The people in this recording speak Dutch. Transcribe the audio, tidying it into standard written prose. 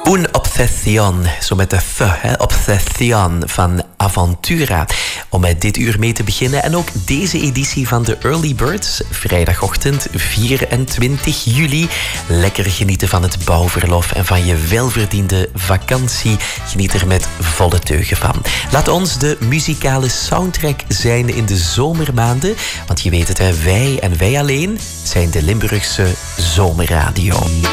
Un obsession, zo met de f, obsession van Aventura. Om met dit uur mee te beginnen en ook deze editie van de Early Birds, vrijdagochtend 24 juli. Lekker genieten van het bouwverlof en van je welverdiende vakantie. Geniet er met volle teugen van. Laat ons de muzikale soundtrack zijn in de zomermaanden. Want je weet het, wij en wij alleen zijn de Limburgse zomerradio.